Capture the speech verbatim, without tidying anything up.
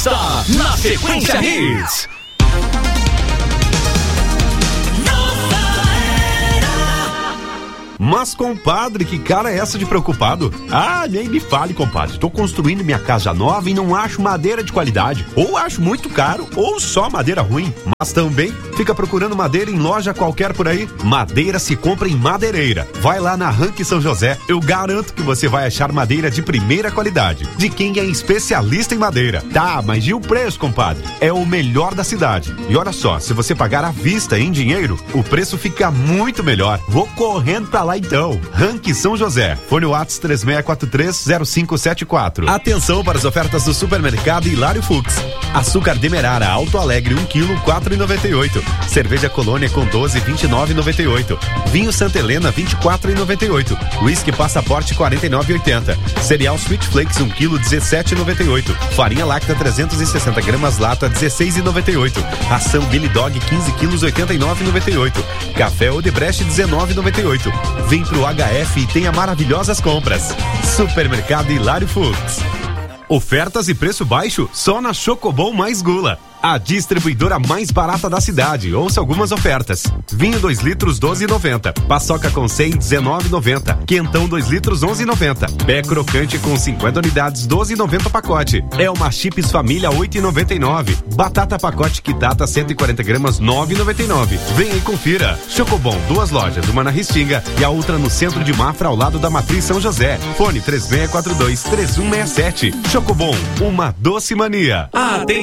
está na Sequência Hits. Mas, compadre, que cara é essa de preocupado? Ah, nem me fale, compadre. Tô construindo minha casa nova e não acho madeira de qualidade. Ou acho muito caro, ou só madeira ruim. Mas também fica procurando madeira em loja qualquer por aí. Madeira se compra em Madeireira. Vai lá na Rank São José. Eu garanto que você vai achar madeira de primeira qualidade. De quem é especialista em madeira. Tá, mas e o preço, compadre? É o melhor da cidade. E olha só, se você pagar à vista em dinheiro, o preço fica muito melhor. Vou correndo pra lá então. Rank São José. Fone Whats três seis quatro três zero cinco sete quatro. Atenção para as ofertas do supermercado Hilário Fux. Açúcar Demerara Alto Alegre um quilo quatro e noventa e oito. Cerveja Colônia com doze vinte e nove e noventa e oito. Vinho Santa Helena vinte e quatro e noventa e oito. Whisky Passaporte quarenta e nove e oitenta. Cereal Sweet Flakes um quilo dezessete e noventa e oito. Farinha Lacta trezentos e sessenta gramas lata dezesseis e noventa e oito. Ração Billy Dog quinze quilos oitenta e nove e noventa e oito. Café Odebrecht dezenove e noventa e oito. Vem pro H F e tenha maravilhosas compras. Supermercado Hilário Foods. Ofertas e preço baixo só na Chocobon mais Gula. A distribuidora mais barata da cidade. Ouça algumas ofertas. Vinho dois litros doze e noventa. Paçoca com cem dezenove e noventa. Quentão dois litros onze e noventa. Pé crocante com cinquenta unidades doze e noventa pacote. Elma Chips Família oito e noventa e nove. Batata pacote Kitata cento e quarenta gramas nove e noventa e nove. Venha e confira. Chocobon, duas lojas, uma na Restinga e a outra no centro de Mafra ao lado da Matriz São José. Fone três seis quatro dois três um seis sete. Chocobon, uma doce mania. Atenção!